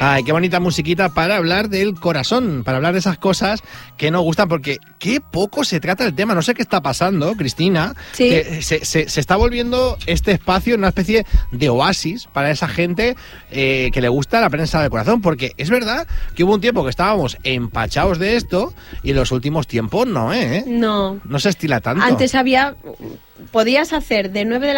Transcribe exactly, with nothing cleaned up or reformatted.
Ay, qué bonita musiquita para hablar del corazón, para hablar de esas cosas que nos gustan, porque qué poco se trata el tema. No sé qué está pasando, Cristina, ¿Sí? que se, se, se está volviendo este espacio una especie de oasis para esa gente eh, que le gusta la prensa del corazón, porque es verdad que hubo un tiempo que estábamos empachados de esto y en los últimos tiempos no, ¿eh? No. No se estila tanto. Antes había... Podías hacer de nueve de la